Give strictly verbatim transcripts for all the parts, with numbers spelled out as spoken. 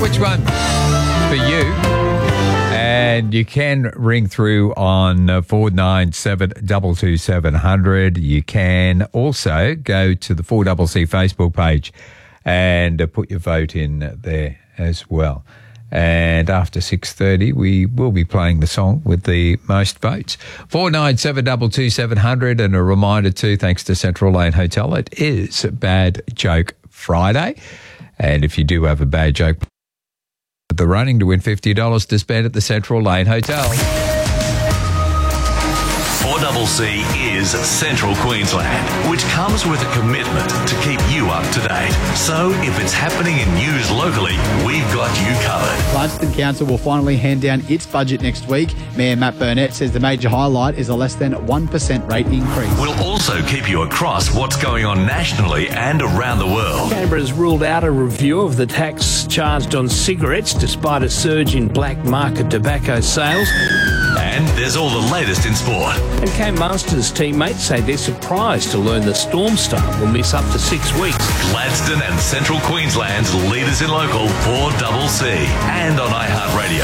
Which one for you? And you can ring through on four nine seven, two two seven zero zero. You can also go to the four C C Facebook page and put your vote in there as well. And after six thirty, we will be playing the song with the most votes. four nine seven, two two seven zero zero. And a reminder too, thanks to Central Lane Hotel, it is Bad Joke Friday. And if you do have a bad joke, the running to win fifty dollars to spend at the Central Lane Hotel. four C C is Central Queensland, which comes with a commitment to keep you up to date. So if it's happening in news locally, we've got you covered. Gladstone Council will finally hand down its budget next week. Mayor Matt Burnett says the major highlight is a less than one percent rate increase. We'll also keep you across what's going on nationally and around the world. Canberra's ruled out a review of the tax charged on cigarettes despite a surge in black market tobacco sales. And there's all the latest in sport. And Kane Masters teammates say they're surprised to learn the Storm star will miss up to six weeks. Gladstone and Central Queensland's leaders in local four C C and on iHeartRadio.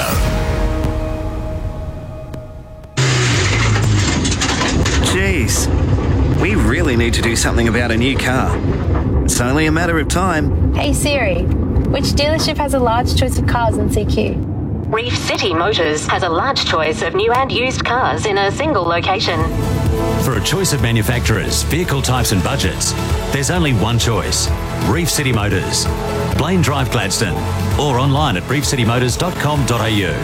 Jeez, we really need to do something about a new car. It's only a matter of time. Hey Siri, which dealership has a large choice of cars in C Q? Reef City Motors has a large choice of new and used cars in a single location. For a choice of manufacturers, vehicle types and budgets, there's only one choice. Reef City Motors. Blaine Drive, Gladstone. Or online at reef city motors dot com dot a u.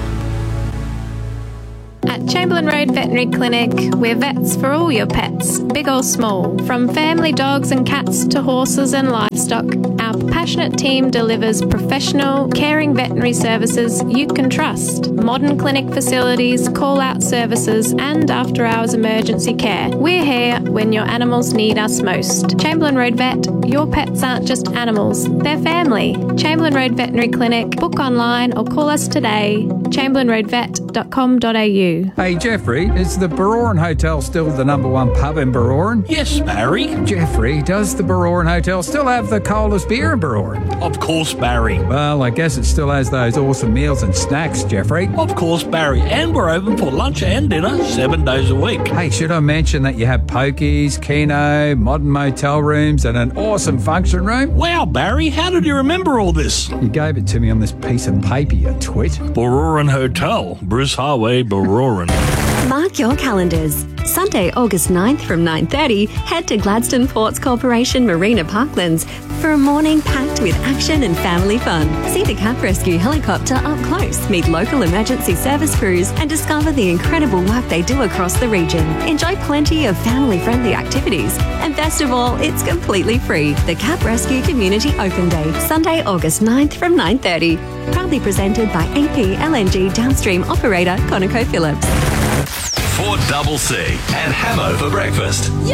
At Chamberlain Road Veterinary Clinic, we're vets for all your pets, big or small. From family dogs and cats to horses and livestock, our passionate team delivers professional, caring veterinary services you can trust. Modern clinic facilities, call-out services and after-hours emergency care. We're here when your animals need us most. Chamberlain Road Vet, your pets aren't just animals, they're family. Chamberlain Road Veterinary Clinic, book online or call us today, chamberlain road vet dot com dot a u. Hey, Jeffrey, is the Baroran Hotel still the number one pub in Baroran? Yes, Barry. Jeffrey, does the Baroran Hotel still have the coldest beer in Baroran? Of course, Barry. Well, I guess it still has those awesome meals and snacks, Jeffrey. Of course, Barry. And we're open for lunch and dinner seven days a week. Hey, should I mention that you have pokies, keno, modern motel rooms and an awesome function room? Wow, Barry, how did you remember all this? You gave it to me on this piece of paper, you twit. Baroran Hotel, Bruce Highway, Baroran. Mark your calendars. Sunday, August ninth from nine thirty, head to Gladstone Ports Corporation Marina Parklands for a morning packed with action and family fun. See the Cap Rescue helicopter up close, meet local emergency service crews and discover the incredible work they do across the region. Enjoy plenty of family-friendly activities. And best of all, it's completely free. The Cap Rescue Community Open Day, Sunday, August ninth from nine thirty. Proudly presented by A P L N G downstream operator ConocoPhillips. four C C and Hamo for breakfast.